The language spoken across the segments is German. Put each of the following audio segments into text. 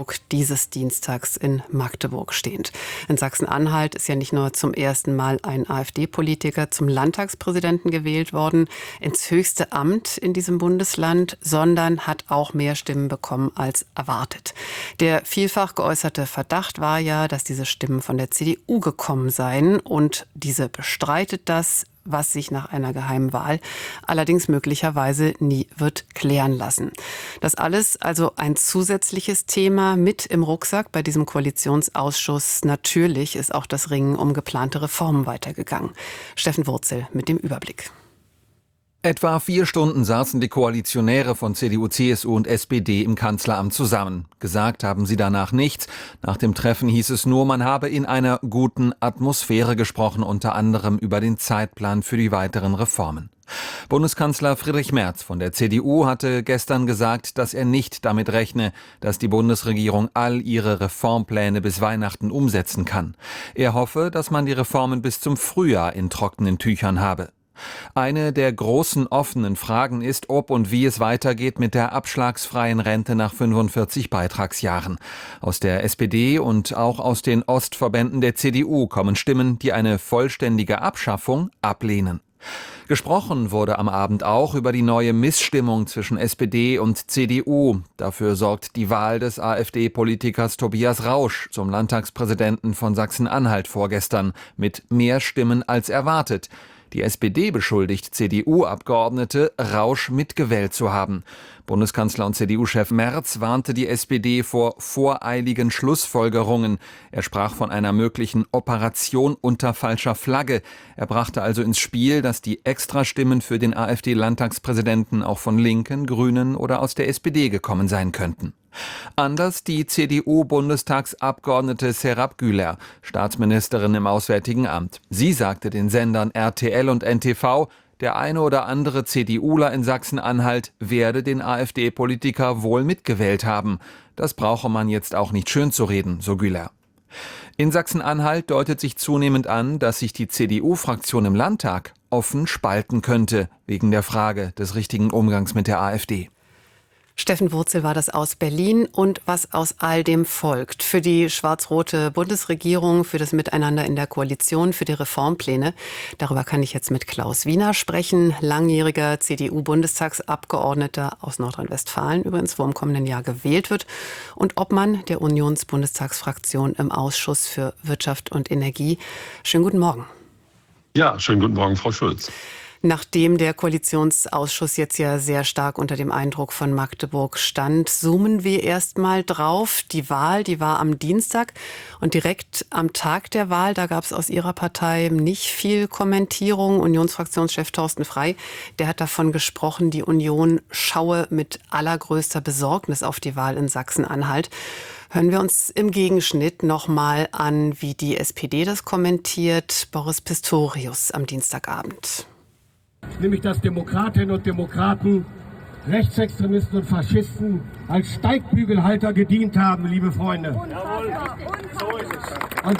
dieses Dienstags in Magdeburg stehend. In Sachsen-Anhalt ist ja nicht nur zum ersten Mal ein AfD-Politiker zum Landtagspräsidenten gewählt worden, ins höchste Amt in diesem Bundesland, sondern hat auch mehr Stimmen bekommen als erwartet. Der vielfach geäußerte Verdacht war ja, dass diese Stimmen von der CDU gekommen seien, und diese bestreitet das, was sich nach einer geheimen Wahl allerdings möglicherweise nie wird klären lassen. Das alles also ein zusätzliches Thema mit im Rucksack bei diesem Koalitionsausschuss. Natürlich ist auch das Ringen um geplante Reformen weitergegangen. Steffen Wurzel mit dem Überblick. Etwa 4 Stunden saßen die Koalitionäre von CDU, CSU und SPD im Kanzleramt zusammen. Gesagt haben sie danach nichts. Nach dem Treffen hieß es nur, man habe in einer guten Atmosphäre gesprochen, unter anderem über den Zeitplan für die weiteren Reformen. Bundeskanzler Friedrich Merz von der CDU hatte gestern gesagt, dass er nicht damit rechne, dass die Bundesregierung all ihre Reformpläne bis Weihnachten umsetzen kann. Er hoffe, dass man die Reformen bis zum Frühjahr in trockenen Tüchern habe. Eine der großen offenen Fragen ist, ob und wie es weitergeht mit der abschlagsfreien Rente nach 45 Beitragsjahren. Aus der SPD und auch aus den Ostverbänden der CDU kommen Stimmen, die eine vollständige Abschaffung ablehnen. Gesprochen wurde am Abend auch über die neue Missstimmung zwischen SPD und CDU. Dafür sorgt die Wahl des AfD-Politikers Tobias Rausch zum Landtagspräsidenten von Sachsen-Anhalt vorgestern mit mehr Stimmen als erwartet. Die SPD beschuldigt CDU-Abgeordnete, Rausch mitgewählt zu haben. Bundeskanzler und CDU-Chef Merz warnte die SPD vor voreiligen Schlussfolgerungen. Er sprach von einer möglichen Operation unter falscher Flagge. Er brachte also ins Spiel, dass die Extrastimmen für den AfD-Landtagspräsidenten auch von Linken, Grünen oder aus der SPD gekommen sein könnten. Anders die CDU-Bundestagsabgeordnete Serap Güler, Staatsministerin im Auswärtigen Amt. Sie sagte den Sendern RTL und NTV, der eine oder andere CDUler in Sachsen-Anhalt werde den AfD-Politiker wohl mitgewählt haben. Das brauche man jetzt auch nicht schönzureden, so Güler. In Sachsen-Anhalt deutet sich zunehmend an, dass sich die CDU-Fraktion im Landtag offen spalten könnte, wegen der Frage des richtigen Umgangs mit der AfD. Steffen Wurzel war das aus Berlin. Und was aus all dem folgt für die schwarz-rote Bundesregierung, für das Miteinander in der Koalition, für die Reformpläne, darüber kann ich jetzt mit Klaus Wiener sprechen, langjähriger CDU-Bundestagsabgeordneter aus Nordrhein-Westfalen, übrigens, wo im kommenden Jahr gewählt wird, und Obmann der Unionsbundestagsfraktion im Ausschuss für Wirtschaft und Energie. Schönen guten Morgen. Ja, schönen guten Morgen, Frau Schulz. Nachdem der Koalitionsausschuss jetzt ja sehr stark unter dem Eindruck von Magdeburg stand, zoomen wir erst mal drauf. Die Wahl, die war am Dienstag, und direkt am Tag der Wahl, da gab es aus Ihrer Partei nicht viel Kommentierung. Unionsfraktionschef Thorsten Frey, der hat davon gesprochen, die Union schaue mit allergrößter Besorgnis auf die Wahl in Sachsen-Anhalt. Hören wir uns im Gegenschnitt noch mal an, wie die SPD das kommentiert. Boris Pistorius am Dienstagabend. Nämlich dass Demokratinnen und Demokraten, Rechtsextremisten und Faschisten als Steigbügelhalter gedient haben, liebe Freunde. Und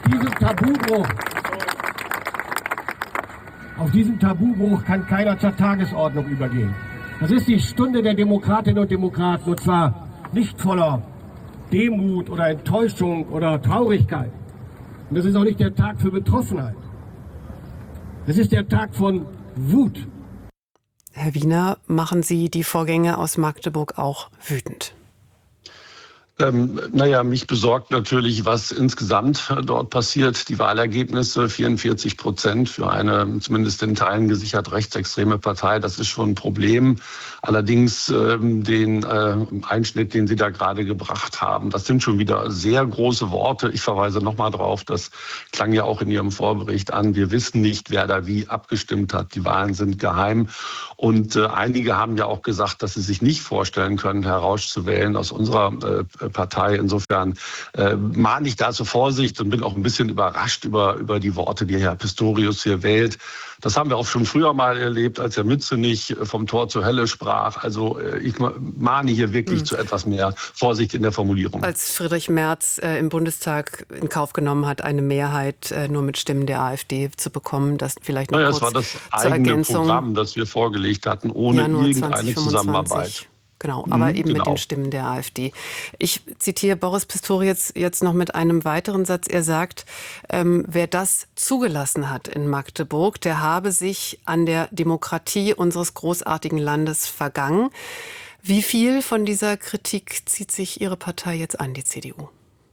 auf diesen Tabubruch kann keiner zur Tagesordnung übergehen. Das ist die Stunde der Demokratinnen und Demokraten, und zwar nicht voller Demut oder Enttäuschung oder Traurigkeit. Und das ist auch nicht der Tag für Betroffenheit. Es ist der Tag von Wut. Herr Wiener, machen Sie die Vorgänge aus Magdeburg auch wütend? Mich besorgt natürlich, was insgesamt dort passiert. Die Wahlergebnisse, 44% für eine zumindest in Teilen gesichert rechtsextreme Partei, das ist schon ein Problem. Allerdings den Einschnitt, den Sie da gerade gebracht haben, das sind schon wieder sehr große Worte. Ich verweise nochmal drauf, das klang ja auch in Ihrem Vorbericht an. Wir wissen nicht, wer da wie abgestimmt hat. Die Wahlen sind geheim. Und einige haben ja auch gesagt, dass sie sich nicht vorstellen können, Herr Rausch zu wählen aus unserer Partei. Insofern mahne ich da zur Vorsicht und bin auch ein bisschen überrascht über die Worte, die Herr Pistorius hier wählt. Das haben wir auch schon früher mal erlebt, als Herr Mützenich vom Tor zur Hölle sprach. Also ich mahne hier wirklich zu etwas mehr Vorsicht in der Formulierung. Als Friedrich Merz im Bundestag in Kauf genommen hat, eine Mehrheit nur mit Stimmen der AfD zu bekommen, das vielleicht noch kurz das war das zur eigene Ergänzung. Programm, das wir vorgelegt hatten, ohne irgendeine Zusammenarbeit. Genau, aber eben mit den Stimmen der AfD. Ich zitiere Boris Pistorius jetzt noch mit einem weiteren Satz. Er sagt, wer das zugelassen hat in Magdeburg, der habe sich an der Demokratie unseres großartigen Landes vergangen. Wie viel von dieser Kritik zieht sich Ihre Partei jetzt an, die CDU?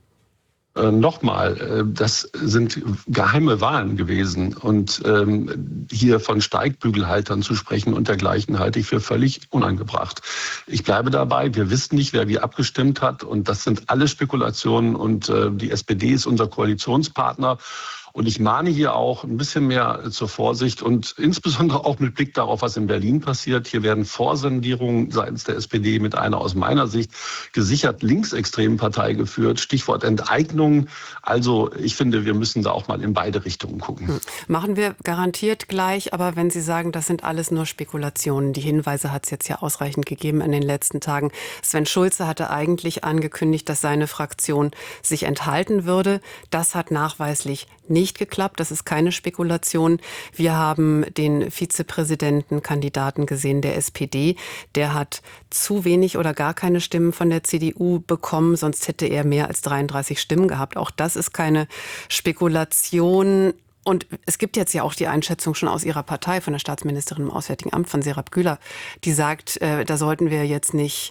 Nochmal, das sind geheime Wahlen gewesen und hier von Steigbügelhaltern zu sprechen und dergleichen halte ich für völlig unangebracht. Ich bleibe dabei, wir wissen nicht, wer wie abgestimmt hat und das sind alle Spekulationen und die SPD ist unser Koalitionspartner. Und ich mahne hier auch ein bisschen mehr zur Vorsicht und insbesondere auch mit Blick darauf, was in Berlin passiert. Hier werden Vorsendierungen seitens der SPD mit einer aus meiner Sicht gesichert linksextremen Partei geführt. Stichwort Enteignung. Also ich finde, wir müssen da auch mal in beide Richtungen gucken. Machen wir garantiert gleich. Aber wenn Sie sagen, das sind alles nur Spekulationen, die Hinweise hat es jetzt ja ausreichend gegeben in den letzten Tagen. Sven Schulze hatte eigentlich angekündigt, dass seine Fraktion sich enthalten würde. Das hat nachweislich nicht geklappt. Das ist keine Spekulation. Wir haben den Vizepräsidentenkandidaten gesehen, der SPD. Der hat zu wenig oder gar keine Stimmen von der CDU bekommen. Sonst hätte er mehr als 33 Stimmen gehabt. Auch das ist keine Spekulation. Und es gibt jetzt ja auch die Einschätzung schon aus Ihrer Partei, von der Staatsministerin im Auswärtigen Amt, von Serap Güler, die sagt, da sollten wir jetzt nicht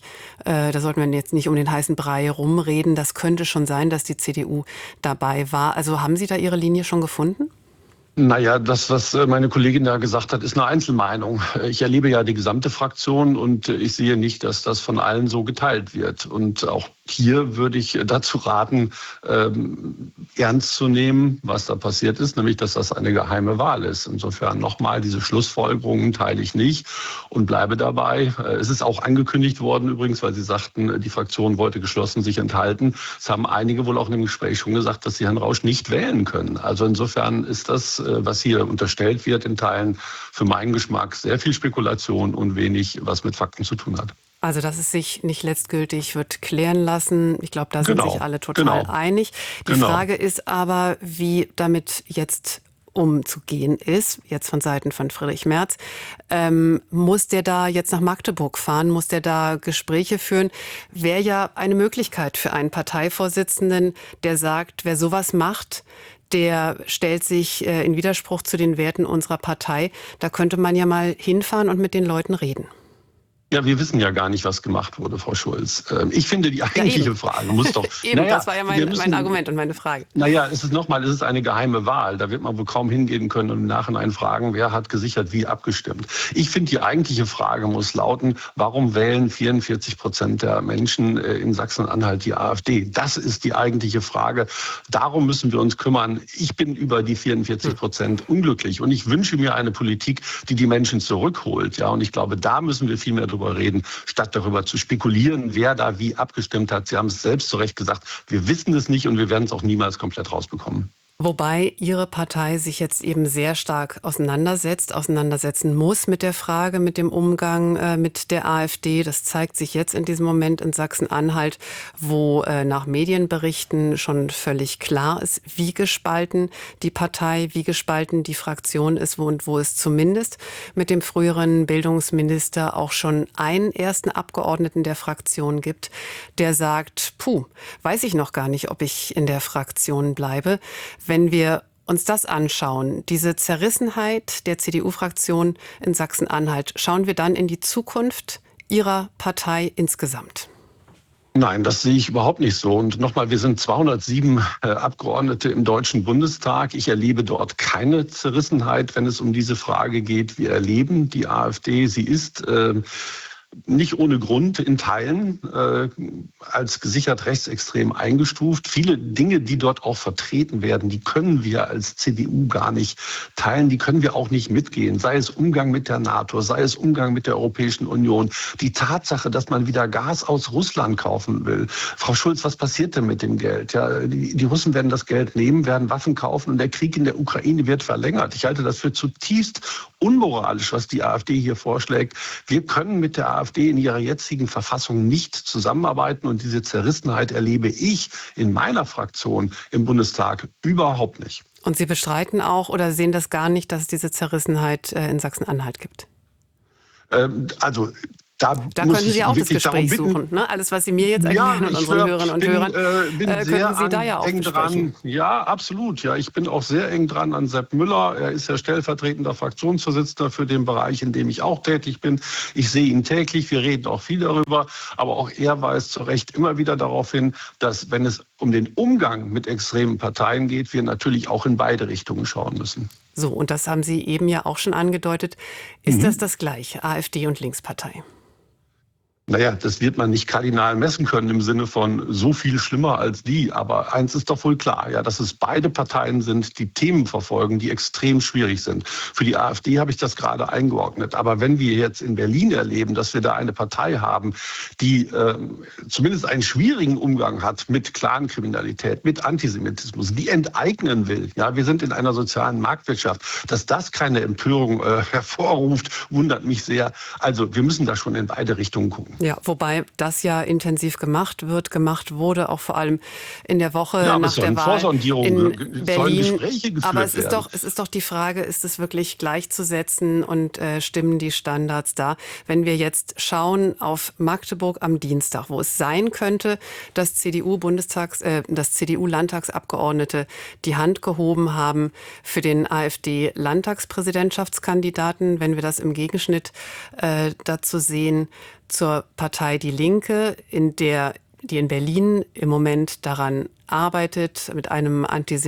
um den heißen Brei rumreden. Das könnte schon sein, dass die CDU dabei war. Also haben Sie da Ihre Linie schon gefunden? Naja, das, was meine Kollegin da gesagt hat, ist eine Einzelmeinung. Ich erlebe ja die gesamte Fraktion und ich sehe nicht, dass das von allen so geteilt wird. Und auch hier würde ich dazu raten, ernst zu nehmen, was da passiert ist, nämlich, dass das eine geheime Wahl ist. Insofern nochmal, diese Schlussfolgerungen teile ich nicht und bleibe dabei. Es ist auch angekündigt worden übrigens, weil Sie sagten, die Fraktion wollte geschlossen sich enthalten. Es haben einige wohl auch in dem Gespräch schon gesagt, dass sie Herrn Rausch nicht wählen können. Also insofern ist das, was hier unterstellt wird, in Teilen für meinen Geschmack sehr viel Spekulation und wenig, was mit Fakten zu tun hat. Also, dass es sich nicht letztgültig wird klären lassen. Ich glaube, da sind sich alle total einig. Die Frage ist aber, wie damit jetzt umzugehen ist, jetzt von Seiten von Friedrich Merz. Muss der da jetzt nach Magdeburg fahren? Muss der da Gespräche führen? Wäre ja eine Möglichkeit für einen Parteivorsitzenden, der sagt, wer sowas macht, der stellt sich in Widerspruch zu den Werten unserer Partei. Da könnte man ja mal hinfahren und mit den Leuten reden. Ja, wir wissen ja gar nicht, was gemacht wurde, Frau Schulz. Ich finde, die eigentliche Frage muss doch... Das war ja mein Argument und meine Frage. Naja, es ist eine geheime Wahl. Da wird man wohl kaum hingehen können und im Nachhinein fragen, wer hat gesichert wie abgestimmt. Ich finde, die eigentliche Frage muss lauten, warum wählen 44% der Menschen in Sachsen-Anhalt die AfD? Das ist die eigentliche Frage. Darum müssen wir uns kümmern. Ich bin über die 44% unglücklich und ich wünsche mir eine Politik, die die Menschen zurückholt. Ja, und ich glaube, da müssen wir viel mehr darüber reden, statt darüber zu spekulieren, wer da wie abgestimmt hat. Sie haben es selbst zu Recht gesagt, wir wissen es nicht und wir werden es auch niemals komplett rausbekommen. Wobei Ihre Partei sich jetzt eben sehr stark auseinandersetzen muss mit der Frage, mit dem Umgang mit der AfD. Das zeigt sich jetzt in diesem Moment in Sachsen-Anhalt, wo nach Medienberichten schon völlig klar ist, wie gespalten die Partei, wie gespalten die Fraktion ist und wo es zumindest mit dem früheren Bildungsminister auch schon einen ersten Abgeordneten der Fraktion gibt, der sagt, weiß ich noch gar nicht, ob ich in der Fraktion bleibe. Wenn wir uns das anschauen, diese Zerrissenheit der CDU-Fraktion in Sachsen-Anhalt, schauen wir dann in die Zukunft Ihrer Partei insgesamt? Nein, das sehe ich überhaupt nicht so. Und nochmal, wir sind 207 Abgeordnete im Deutschen Bundestag. Ich erlebe dort keine Zerrissenheit, wenn es um diese Frage geht. Wir erleben die AfD, sie ist nicht ohne Grund in Teilen als gesichert rechtsextrem eingestuft. Viele Dinge, die dort auch vertreten werden, die können wir als CDU gar nicht teilen, die können wir auch nicht mitgehen. Sei es Umgang mit der NATO, sei es Umgang mit der Europäischen Union. Die Tatsache, dass man wieder Gas aus Russland kaufen will. Frau Schulz, was passiert denn mit dem Geld? Ja, die Russen werden das Geld nehmen, werden Waffen kaufen und der Krieg in der Ukraine wird verlängert. Ich halte das für zutiefst unmoralisch, was die AfD hier vorschlägt. Wir können mit der AfD in ihrer jetzigen Verfassung nicht zusammenarbeiten und diese Zerrissenheit erlebe ich in meiner Fraktion im Bundestag überhaupt nicht. Und Sie bestreiten auch oder sehen das gar nicht, dass es diese Zerrissenheit in Sachsen-Anhalt gibt? Also Da könnten Sie auch das Gespräch suchen. Ne? Alles, was Sie mir jetzt erklären und unseren Hörerinnen und Hörern, könnten Sie da ja auch besprechen. Ja, absolut. Ja, ich bin auch sehr eng dran an Sepp Müller. Er ist ja stellvertretender Fraktionsvorsitzender für den Bereich, in dem ich auch tätig bin. Ich sehe ihn täglich. Wir reden auch viel darüber. Aber auch er weist zu Recht immer wieder darauf hin, dass, wenn es um den Umgang mit extremen Parteien geht, wir natürlich auch in beide Richtungen schauen müssen. So, und das haben Sie eben ja auch schon angedeutet. Ist das Gleiche, AfD und Linkspartei? Naja, das wird man nicht kardinal messen können im Sinne von so viel schlimmer als die. Aber eins ist doch wohl klar, ja, dass es beide Parteien sind, die Themen verfolgen, die extrem schwierig sind. Für die AfD habe ich das gerade eingeordnet. Aber wenn wir jetzt in Berlin erleben, dass wir da eine Partei haben, die zumindest einen schwierigen Umgang hat mit Clankriminalität, mit Antisemitismus, die enteignen will. Ja, wir sind in einer sozialen Marktwirtschaft. Dass das keine Empörung hervorruft, wundert mich sehr. Also wir müssen da schon in beide Richtungen gucken. Ja, wobei das ja intensiv gemacht wurde, auch vor allem in der Woche nach der Wahl in Berlin. Aber es ist doch die Frage, ist es wirklich gleichzusetzen und stimmen die Standards da? Wenn wir jetzt schauen auf Magdeburg am Dienstag, wo es sein könnte, dass CDU-Landtagsabgeordnete die Hand gehoben haben für den AfD-Landtagspräsidentschaftskandidaten, wenn wir das im Gegenschnitt dazu sehen, zur Partei Die Linke, die in Berlin im Moment daran arbeitet, mit einem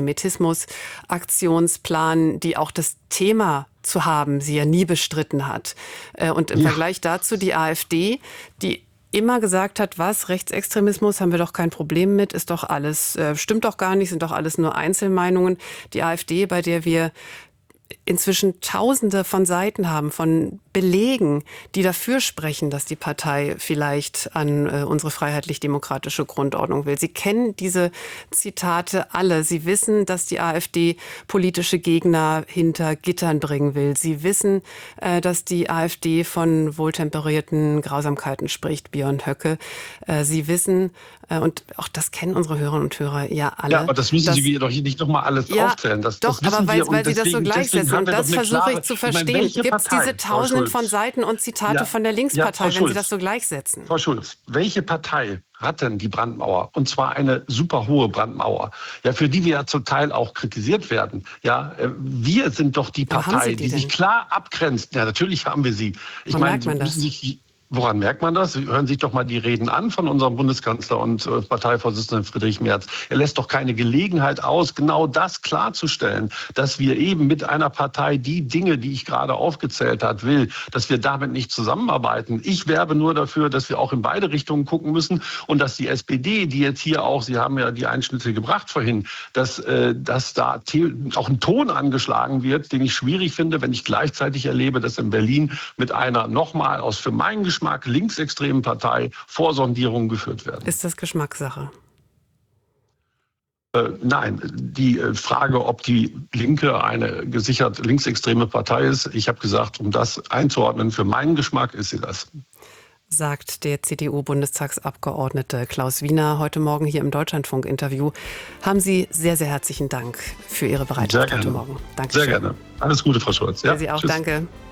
Antisemitismus-Aktionsplan, die auch das Thema zu haben, sie ja nie bestritten hat. Und im Vergleich dazu die AfD, die immer gesagt hat, Rechtsextremismus haben wir doch kein Problem mit, ist doch alles, stimmt doch gar nicht, sind doch alles nur Einzelmeinungen. Die AfD, bei der wir inzwischen Tausende von Seiten haben, von Belegen, die dafür sprechen, dass die Partei vielleicht an unsere freiheitlich-demokratische Grundordnung will. Sie kennen diese Zitate alle. Sie wissen, dass die AfD politische Gegner hinter Gittern bringen will. Sie wissen, dass die AfD von wohltemperierten Grausamkeiten spricht, Björn Höcke. Sie wissen, und auch das kennen unsere Hörerinnen und Hörer ja alle. Ja, aber das müssen Sie doch nicht nochmal alles aufzählen. Das doch, wissen aber weil wir, Sie das so gleichsetzen. Und das versuche ich zu verstehen. Gibt es diese Tausenden von Seiten und Zitate von der Linkspartei, wenn Sie das so gleichsetzen? Frau Schulz, welche Partei hat denn die Brandmauer? Und zwar eine super hohe Brandmauer, ja, für die wir ja zum Teil auch kritisiert werden. Ja, wir sind doch die Partei, die sich klar abgrenzt. Ja, natürlich haben wir sie. Ich meine, Sie müssen sich... Woran merkt man das? Sie hören sich doch mal die Reden an von unserem Bundeskanzler und Parteivorsitzenden Friedrich Merz. Er lässt doch keine Gelegenheit aus, genau das klarzustellen, dass wir eben mit einer Partei die Dinge, die ich gerade aufgezählt habe, will, dass wir damit nicht zusammenarbeiten. Ich werbe nur dafür, dass wir auch in beide Richtungen gucken müssen und dass die SPD, die jetzt hier auch, Sie haben ja die Einschnitte gebracht vorhin, dass da auch ein Ton angeschlagen wird, den ich schwierig finde, wenn ich gleichzeitig erlebe, dass in Berlin mit einer nochmal aus für meinen Geschmack linksextremen Partei Vorsondierungen geführt werden. Ist das Geschmackssache? Nein, die Frage, ob die Linke eine gesichert linksextreme Partei ist, ich habe gesagt, um das einzuordnen, für meinen Geschmack ist sie das. Sagt der CDU-Bundestagsabgeordnete Klaus Wiener heute Morgen hier im Deutschlandfunk-Interview. Haben Sie sehr, sehr herzlichen Dank für Ihre Bereitschaft heute Morgen. Dankeschön. Sehr gerne. Alles Gute, Frau Schulz. Ja, Sie auch. Tschüss. Danke.